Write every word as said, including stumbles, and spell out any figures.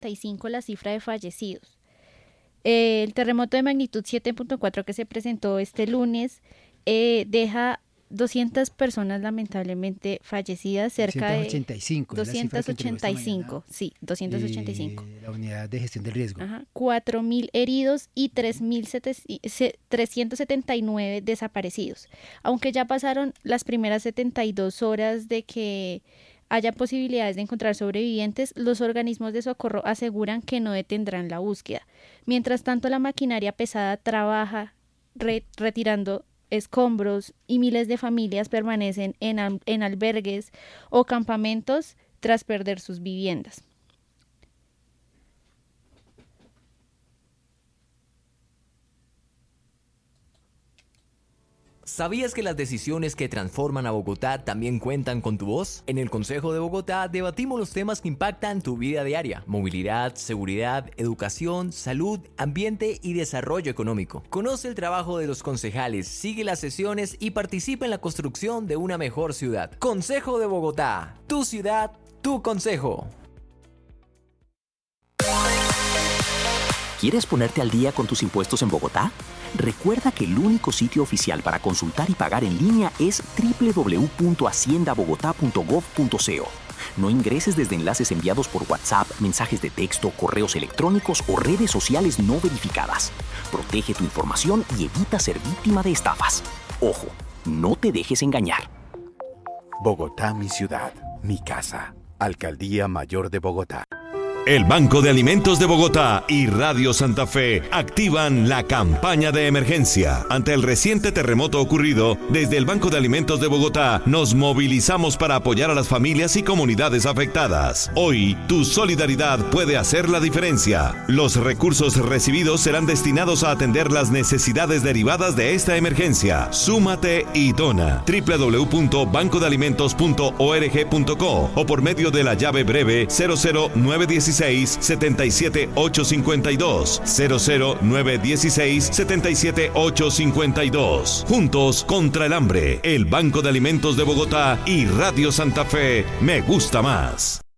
noventa y cinco la cifra de fallecidos. Eh, el terremoto de magnitud siete punto cuatro que se presentó este lunes eh, deja doscientas personas lamentablemente fallecidas, cerca doscientos ochenta y cinco, de doscientos ochenta y cinco, sí, doscientos ochenta y cinco. Eh, la unidad de gestión del riesgo. Ajá, cuatro mil heridos y tres mil trescientos setenta y nueve desaparecidos. Aunque ya pasaron las primeras setenta y dos horas de que haya posibilidades de encontrar sobrevivientes, los organismos de socorro aseguran que no detendrán la búsqueda. Mientras tanto, la maquinaria pesada trabaja re- retirando escombros y miles de familias permanecen en, al- en albergues o campamentos tras perder sus viviendas. ¿Sabías que las decisiones que transforman a Bogotá también cuentan con tu voz? En el Consejo de Bogotá debatimos los temas que impactan tu vida diaria: movilidad, seguridad, educación, salud, ambiente y desarrollo económico. Conoce el trabajo de los concejales, sigue las sesiones y participa en la construcción de una mejor ciudad. Consejo de Bogotá, tu ciudad, tu consejo. ¿Quieres ponerte al día con tus impuestos en Bogotá? Recuerda que el único sitio oficial para consultar y pagar en línea es doble u doble u doble u punto hacienda bogotá punto gov punto co. No ingreses desde enlaces enviados por WhatsApp, mensajes de texto, correos electrónicos o redes sociales no verificadas. Protege tu información y evita ser víctima de estafas. Ojo, no te dejes engañar. Bogotá, mi ciudad, mi casa. Alcaldía Mayor de Bogotá. El Banco de Alimentos de Bogotá y Radio Santa Fe activan la campaña de emergencia. Ante el reciente terremoto ocurrido, desde el Banco de Alimentos de Bogotá nos movilizamos para apoyar a las familias y comunidades afectadas. Hoy, tu solidaridad puede hacer la diferencia. Los recursos recibidos serán destinados a atender las necesidades derivadas de esta emergencia. Súmate y dona. doble u doble u doble u punto banco de alimentos punto org punto co o por medio de la llave breve cero cero nueve uno seis setenta y siete ochocientos cincuenta y dos cero cero nueve uno seis setenta y siete ochocientos cincuenta y dos. Juntos contra el hambre. El Banco de Alimentos de Bogotá y Radio Santa Fe. Me gusta más.